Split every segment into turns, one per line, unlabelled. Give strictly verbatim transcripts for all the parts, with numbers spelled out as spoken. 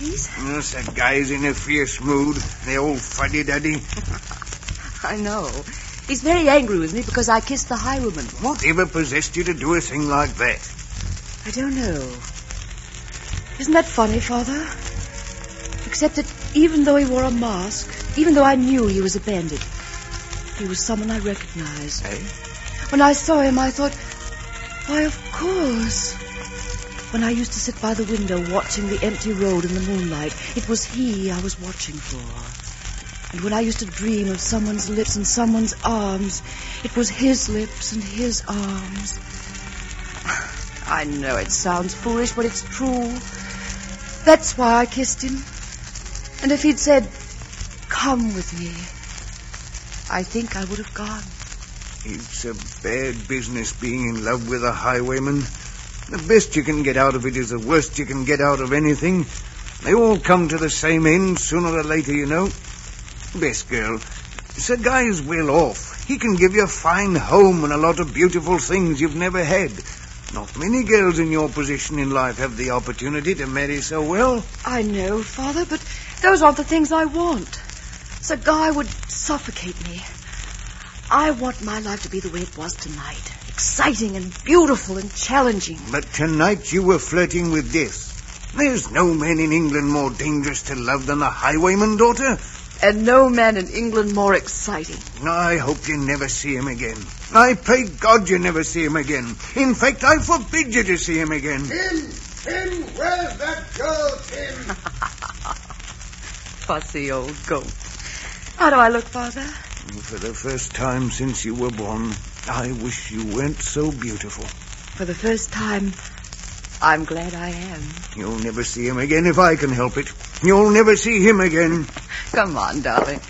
please?
Yes, that guy's in a fierce mood. The old fuddy-duddy.
I know. He's very angry with me because I kissed the highwayman.
Whatever possessed you to do a thing like that?
I don't know. Isn't that funny, Father? Except that even though he wore a mask, even though I knew he was a bandit, he was someone I recognized.
Eh?
When I saw him, I thought, why, of course. When I used to sit by the window watching the empty road in the moonlight, it was he I was watching for. And when I used to dream of someone's lips and someone's arms, it was his lips and his arms. I know it sounds foolish, but it's true. That's why I kissed him. And if he'd said, come with me, I think I would have gone.
It's a bad business being in love with a highwayman. The best you can get out of it is the worst you can get out of anything. They all come to the same end sooner or later, you know. Best girl, Sir Guy's well off. He can give you a fine home and a lot of beautiful things you've never had. Not many girls in your position in life have the opportunity to marry so well.
I know, Father, but those aren't the things I want. Sir Guy would suffocate me. I want my life to be the way it was tonight. Exciting and beautiful and challenging.
But tonight you were flirting with death. There's no man in England more dangerous to love than the highwayman, daughter.
And no man in England more exciting.
I hope you never see him again. I pray God you never see him again. In fact, I forbid you to see him again.
Tim! Tim! Where's that girl, Tim?
Fussy old goat. How do I look, Father?
For the first time since you were born, I wish you weren't so beautiful.
For the first time, I'm glad I am.
You'll never see him again if I can help it. You'll never see him again.
Come on, darling.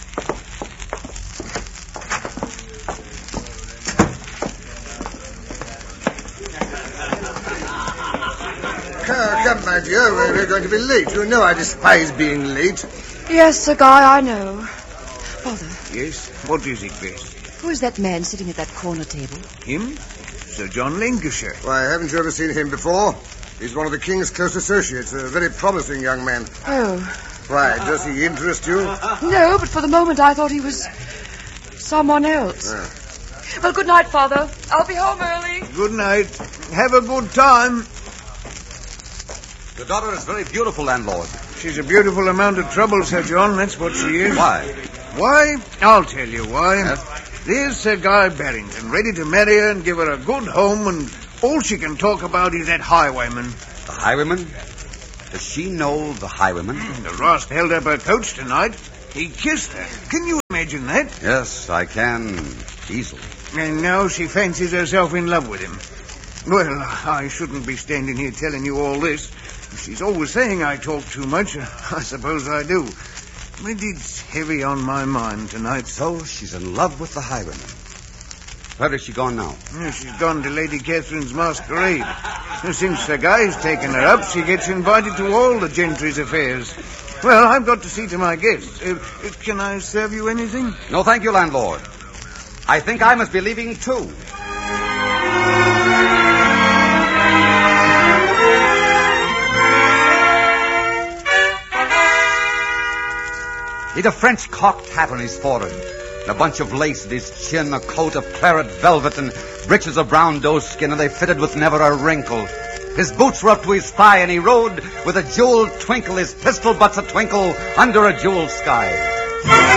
Come, come, my dear. We're going to be late. You know I despise being late.
Yes, Sir Guy, I know. Father.
Yes? What is it, Bess?
Who is that man sitting at that corner table?
Him? Sir John Lancashire.
Why, haven't you ever seen him before? He's one of the King's close associates, a very promising young man.
Oh.
Why, does he interest you?
No, but for the moment I thought he was someone else.
Yeah.
Well, good night, Father. I'll be home early.
Good night. Have a good time.
Your daughter is very beautiful, landlord.
She's a beautiful amount of trouble, Sir John. That's what she is.
Why?
Why? I'll tell you why.
Yes?
There's Sir Guy Barrington, ready to marry her and give her a good home, and all she can talk about is that highwayman.
The highwayman? Does she know the highwayman?
The rascal held up her coach tonight. He kissed her. Can you imagine that?
Yes, I can. Easily.
And now she fancies herself in love with him. Well, I shouldn't be standing here telling you all this. She's always saying I talk too much. I suppose I do. But it's heavy on my mind tonight.
So she's in love with the highwayman. Where has she gone now?
Yeah, she's gone to Lady Catherine's masquerade. Since Sir Guy's taken her up, she gets invited to all the gentry's affairs. Well, I've got to see to my guests. Uh, uh, can I serve you anything?
No, thank you, landlord. I think I must be leaving, too. He'd a French cocked hat on his forehead, and a bunch of lace at his chin, a coat of claret velvet, and breeches of brown doe skin, and they fitted with never a wrinkle. His boots were up to his thigh, and he rode with a jeweled twinkle, his pistol butts a twinkle, under a jeweled sky.